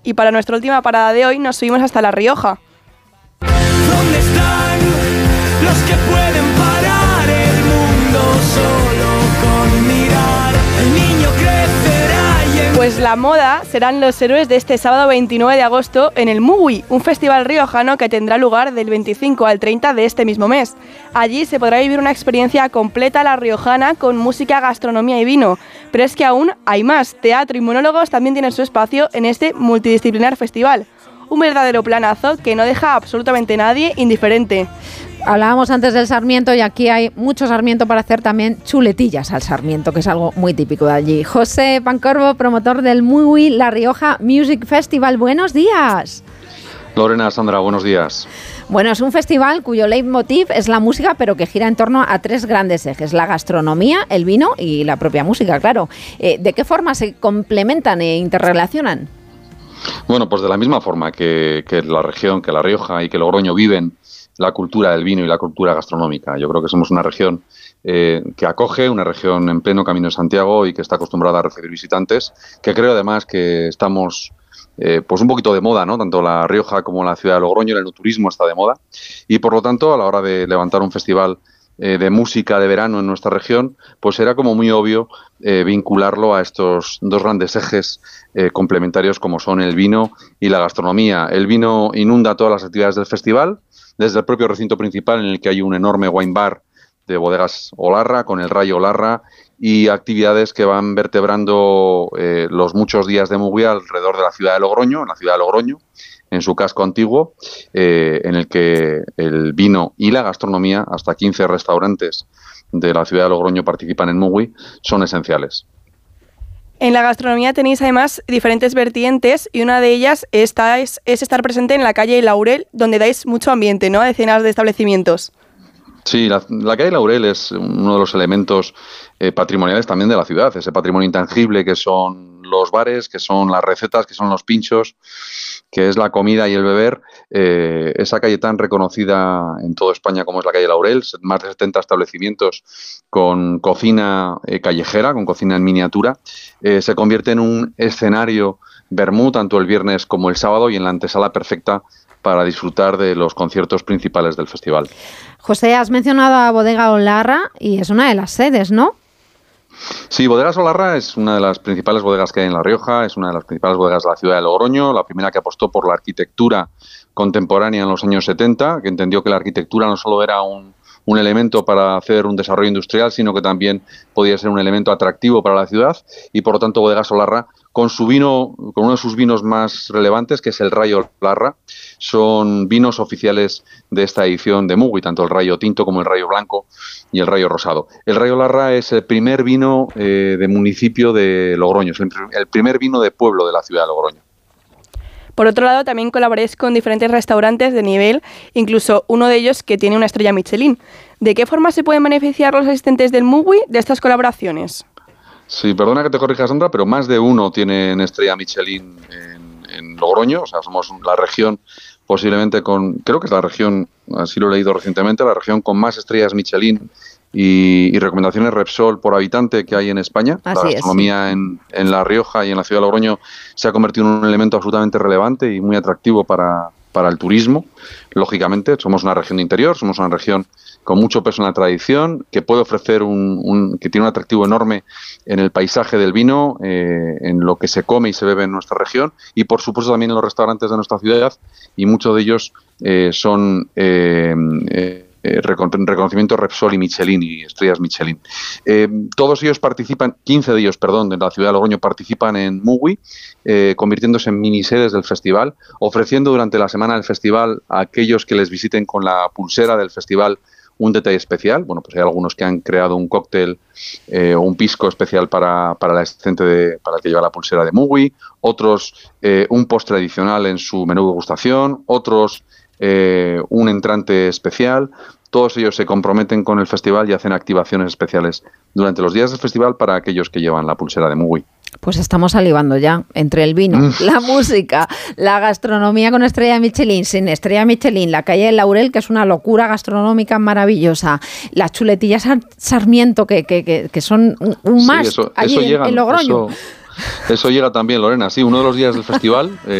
Y para nuestra última parada de hoy nos subimos hasta La Rioja. ¿Dónde están los que pueden parar el mundo solo con mirar? El niño crecerá y Pues la moda serán los héroes de este sábado 29 de agosto en el Mugui, un festival riojano que tendrá lugar del 25 al 30 de este mismo mes. Allí se podrá vivir una experiencia completa a la riojana con música, gastronomía y vino. Pero es que aún hay más. Teatro y monólogos también tienen su espacio en este multidisciplinar festival. Un verdadero planazo que no deja a absolutamente nadie indiferente. Hablábamos antes del sarmiento y aquí hay mucho sarmiento para hacer también chuletillas al sarmiento, que es algo muy típico de allí. José Pancorbo, promotor del Mugui La Rioja Music Festival. Buenos días. Lorena, Sandra, buenos días. Bueno, es un festival cuyo leitmotiv es la música, pero que gira en torno a tres grandes ejes: la gastronomía, el vino y la propia música, claro. ¿De qué forma se complementan e interrelacionan? Bueno, pues de la misma forma que la región, que La Rioja y que Logroño viven la cultura del vino y la cultura gastronómica. Yo creo que somos una región que acoge, una región en pleno Camino de Santiago y que está acostumbrada a recibir visitantes, que creo además que estamos pues un poquito de moda, ¿no? Tanto La Rioja como la ciudad de Logroño, el enoturismo está de moda y por lo tanto a la hora de levantar un festival de música de verano en nuestra región, pues era como muy obvio vincularlo a estos dos grandes ejes complementarios como son el vino y la gastronomía. El vino inunda todas las actividades del festival, desde el propio recinto principal en el que hay un enorme wine bar de bodegas Olarra, con el Rayo Olarra, y actividades que van vertebrando los muchos días de Mugui alrededor de la ciudad de Logroño, en la ciudad de Logroño, en su casco antiguo, en el que el vino y la gastronomía, hasta 15 restaurantes de la ciudad de Logroño participan en Mugui, son esenciales. En la gastronomía tenéis además diferentes vertientes y una de ellas es estar presente en la calle Laurel, donde dais mucho ambiente, ¿no? A decenas de establecimientos. Sí, la calle Laurel es uno de los elementos patrimoniales también de la ciudad, ese patrimonio intangible que son los bares, que son las recetas, que son los pinchos, que es la comida y el beber. Esa calle tan reconocida en toda España como es la calle Laurel, más de 70 establecimientos con cocina callejera, con cocina en miniatura, se convierte en un escenario vermú tanto el viernes como el sábado y en la antesala perfecta para disfrutar de los conciertos principales del festival. José, has mencionado a Bodega Olarra y es una de las sedes, ¿no? Sí, Bodegas Olarra es una de las principales bodegas que hay en La Rioja, es una de las principales bodegas de la ciudad de Logroño, la primera que apostó por la arquitectura contemporánea en los años 70, que entendió que la arquitectura no solo era un elemento para hacer un desarrollo industrial, sino que también podía ser un elemento atractivo para la ciudad, y por lo tanto Bodegas Olarra, con su vino, con uno de sus vinos más relevantes, que es el Rayo Olarra, son vinos oficiales de esta edición de Mugui, tanto el Rayo Tinto como el Rayo Blanco y el Rayo Rosado. El Rayo Olarra es el primer vino de municipio de Logroño, es el primer vino de pueblo de la ciudad de Logroño. Por otro lado, también colaboráis con diferentes restaurantes de nivel, incluso uno de ellos que tiene una estrella Michelin. ¿De qué forma se pueden beneficiar los asistentes del Mugui de estas colaboraciones? Sí, perdona que te corrija, Sandra, pero más de uno tienen estrella Michelin en Logroño. O sea, somos la región posiblemente creo que es la región, así lo he leído recientemente, la región con más estrellas Michelin y recomendaciones Repsol por habitante que hay en España. Así la gastronomía es, sí. en La Rioja y en la ciudad de Logroño se ha convertido en un elemento absolutamente relevante y muy atractivo para el turismo. Lógicamente, somos una región de interior, somos una región con mucho peso en la tradición, que puede ofrecer que tiene un atractivo enorme en el paisaje del vino, en lo que se come y se bebe en nuestra región y por supuesto también en los restaurantes de nuestra ciudad, y muchos de ellos son reconocimiento Repsol y Michelin y estrellas Michelin. Todos ellos participan, 15 de ellos, de la ciudad de Logroño participan en Mugui, convirtiéndose en minisedes del festival, ofreciendo durante la semana del festival a aquellos que les visiten con la pulsera del festival un detalle especial. Bueno, pues hay algunos que han creado un cóctel o un pisco especial para el asistente para el que lleva la pulsera de Mugui, otros un postre adicional en su menú de degustación, otros un entrante especial. Todos ellos se comprometen con el festival y hacen activaciones especiales durante los días del festival para aquellos que llevan la pulsera de Mugui. Pues estamos salivando ya, entre el vino, la música, la gastronomía con estrella Michelin, sin estrella Michelin, la calle del Laurel, que es una locura gastronómica maravillosa, las chuletillas Sarmiento, que son un must allí en Logroño. Eso llega también, Lorena. Sí, uno de los días del festival,